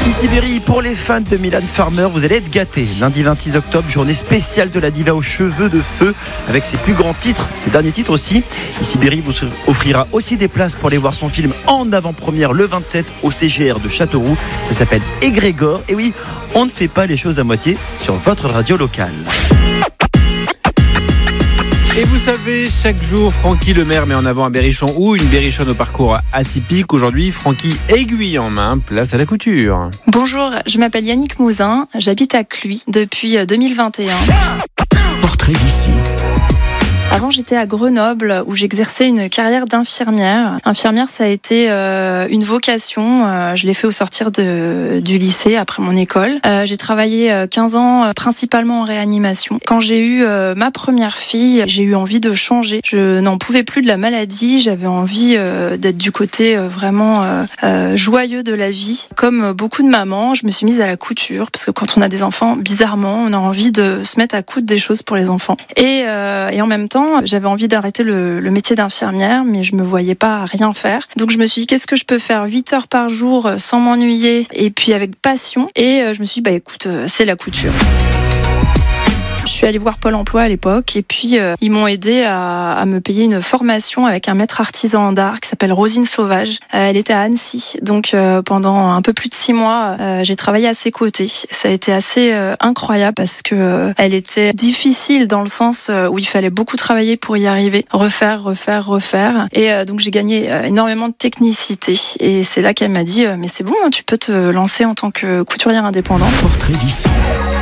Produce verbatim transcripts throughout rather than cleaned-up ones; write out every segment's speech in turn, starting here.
Ici Berry, pour les fans de Mylène Farmer, vous allez être gâtés. Lundi vingt-six octobre, journée spéciale de la diva aux cheveux de feu avec ses plus grands titres, ses derniers titres aussi. Ici Berry vous offrira aussi des places pour aller voir son film en avant-première le vingt-sept au C G R de Châteauroux. Ça s'appelle Égrégore. Et oui, on ne fait pas les choses à moitié sur votre radio locale. Et vous savez, chaque jour, Francky le maire met en avant un berrichon ou une berrichonne au parcours atypique. Aujourd'hui, Francky, aiguille en main, place à la couture. Bonjour, je m'appelle Yannick Mouzin, j'habite à Cluis depuis deux mille vingt et un. Portrait d'ici. Avant, j'étais à Grenoble où j'exerçais une carrière d'infirmière. Infirmière, ça a été euh, une vocation. Euh, je l'ai fait au sortir de, du lycée, après mon école. Euh, j'ai travaillé quinze ans euh, principalement en réanimation. Quand j'ai eu euh, ma première fille, j'ai eu envie de changer. Je n'en pouvais plus de la maladie. J'avais envie euh, d'être du côté euh, vraiment euh, euh, joyeux de la vie. Comme beaucoup de mamans, je me suis mise à la couture parce que quand on a des enfants, bizarrement, on a envie de se mettre à coudre des choses pour les enfants. Et, euh, et en même temps, j'avais envie d'arrêter le, le métier d'infirmière, mais je me voyais pas rien faire. Donc je me suis dit, qu'est-ce que je peux faire huit heures par jour sans m'ennuyer et puis avec passion. Et je me suis dit, bah écoute, c'est la couture. Je suis allée voir Pôle emploi à l'époque et puis euh, ils m'ont aidé à, à me payer une formation avec un maître artisan d'art qui s'appelle Rosine Sauvage. Euh, elle était à Annecy, donc euh, pendant un peu plus de six mois, euh, j'ai travaillé à ses côtés. Ça a été assez euh, incroyable parce que euh, elle était difficile dans le sens euh, où il fallait beaucoup travailler pour y arriver, refaire, refaire, refaire. Et euh, donc j'ai gagné euh, énormément de technicité. Et c'est là qu'elle m'a dit, euh, mais c'est bon, hein, tu peux te lancer en tant que couturière indépendante. Portrait d'ici.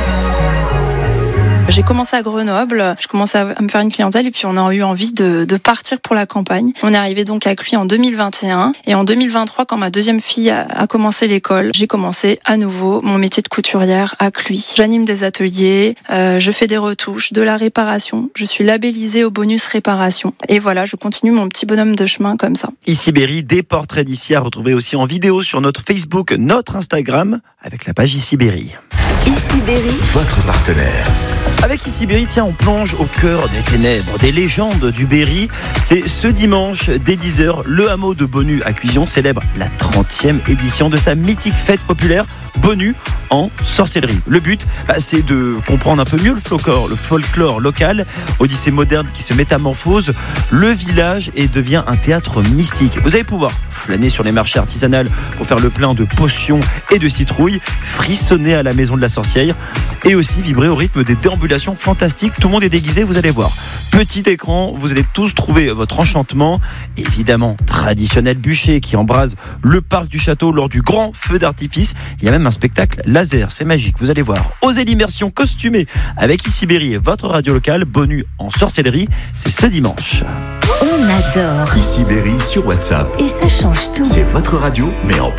J'ai commencé à Grenoble, je commençais à me faire une clientèle et puis on a eu envie de, de partir pour la campagne. On est arrivé donc à Cluis en deux mille vingt et un et en deux mille vingt-trois, quand ma deuxième fille a, a commencé l'école, j'ai commencé à nouveau mon métier de couturière à Cluis. J'anime des ateliers, euh, je fais des retouches, de la réparation, je suis labellisée au bonus réparation et voilà, je continue mon petit bonhomme de chemin comme ça. Ici Berry, des portraits d'ici à retrouver aussi en vidéo sur notre Facebook, notre Instagram avec la page Ici Berry. Ici Berry, Votre partenaire. Avec Ici Berry, tiens, on plonge au cœur des ténèbres, des légendes du Berry. C'est ce dimanche, dès dix heures, le hameau de Bonnu à Cuillon célèbre la trentième édition de sa mythique fête populaire Bonnu en sorcellerie. Le but, bah, c'est de comprendre un peu mieux le folklore, le folklore local, odyssée moderne qui se métamorphose. Le village et devient un théâtre mystique. Vous allez pouvoir flâner sur les marchés artisanales pour faire le plein de potions et de citrouilles, frissonner à la maison de la sorcière et aussi vibrer au rythme des déambulations fantastiques. Tout le monde est déguisé, vous allez voir. Petit écran, vous allez tous trouver votre enchantement. Évidemment, traditionnel bûcher qui embrase le parc du château lors du grand feu d'artifice. Il y a même un spectacle laser, c'est magique, vous allez voir. Osez l'immersion costumée avec Ici Berry et votre radio locale, Bonnu en sorcellerie, c'est ce dimanche. on adore. Ici Berry sur WhatsApp. Et ça change tout. C'est votre radio, mais en